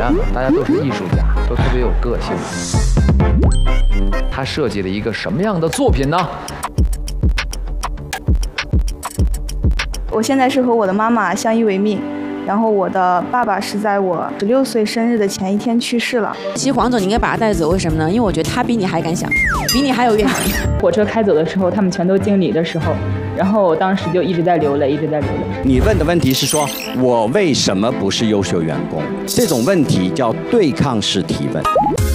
样的，大家都是艺术家，都特别有个性。他设计了一个什么样的作品呢？ 我现在是和我的妈妈相依为命，然后我的爸爸是在我16岁生日的前一天去世了。 其实黄总你应该把他带走，为什么呢？因为我觉得他比你还敢想，比你还有愿景。 火车开走的时候，他们全都经理的时候，然后我当时就一直在流泪，一直在流泪。 你问的问题是说，我为什么不是优秀员工？这种问题叫对抗式提问。